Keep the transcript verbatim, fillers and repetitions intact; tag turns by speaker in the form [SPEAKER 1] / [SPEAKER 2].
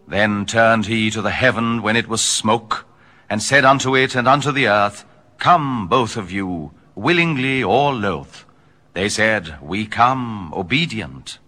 [SPEAKER 1] Then turned he to the heaven when it was smoke, and said unto it and unto the earth, Come, both of you, willingly or loth. They said, We come, obedient.